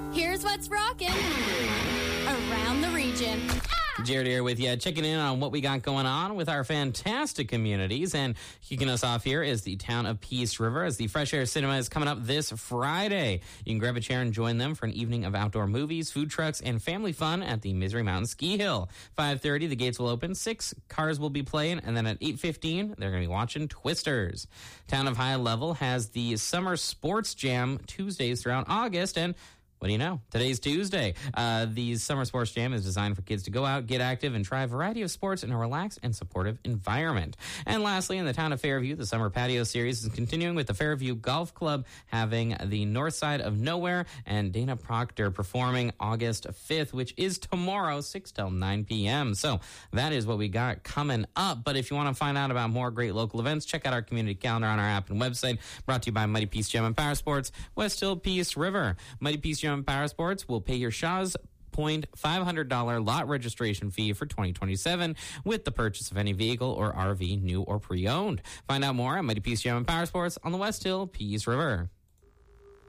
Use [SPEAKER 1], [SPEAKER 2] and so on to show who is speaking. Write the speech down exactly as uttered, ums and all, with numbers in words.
[SPEAKER 1] Here's what's rocking around the region.
[SPEAKER 2] Jared here with you, checking in on what we got going on with our fantastic communities. And kicking us off here is the town of Peace River, as the Fresh Air Cinema is coming up this Friday. You can grab a chair and join them for an evening of outdoor movies, food trucks, and family fun at the Misery Mountain Ski Hill. five thirty, the gates will open. Six cars will be playing, and then at eight fifteen, they're going to be watching Twisters. Town of High Level has the Summer Sports Jam Tuesdays throughout August, and what do you know? Today's Tuesday. Uh, the Summer Sports Jam is designed for kids to go out, get active, and try a variety of sports in a relaxed and supportive environment. And lastly, in the town of Fairview, the Summer Patio Series is continuing with the Fairview Golf Club having the North Side of Nowhere and Dana Proctor performing August fifth, which is tomorrow, six till nine p.m. So that is what we got coming up. But if you want to find out about more great local events, check out our community calendar on our app and website, brought to you by Mighty Peace Gym and Power Sports, West Hill, Peace River. Mighty Peace Gym and Power Sports will pay your Shaw's Point five hundred dollars lot registration fee for twenty twenty-seven with the purchase of any vehicle or R V, new or pre-owned. Find out more at Mighty Peace Gym and Power Sports on the West Hill, Peace River.